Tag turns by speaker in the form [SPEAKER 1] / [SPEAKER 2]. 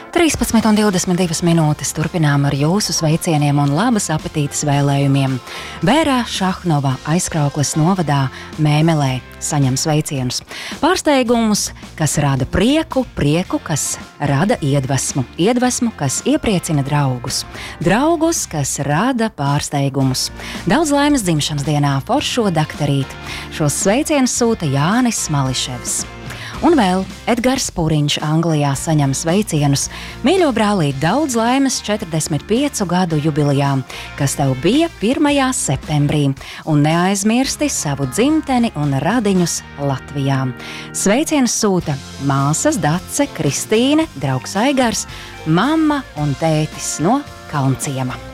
[SPEAKER 1] 13,22 minūtes turpinām ar jūsu sveicieniem un labas apetītes vēlējumiem. Bērā Šahnova Aizkraukles novadā Mēmelē saņem sveicienus. Pārsteigumus, kas rada prieku, kas rada iedvesmu, kas iepriecina draugus, kas rada pārsteigumus. Daudz laimes dzimšanas dienā foršo daktarīt. Šos sveicienus sūta Jānis Mališevs. Un vēl Edgars Puriņš Anglijā saņem sveicienus. Mīļo brālīt, daudz laimes 45 gadu jubilejā, kas tev bija 1. septembrī, un neaizmirsti savu dzimteni un radiņus Latvijā. Sveicienus sūta māsas Dace, Kristīne, draugs Aigars, mamma un tētis no Kalnciema.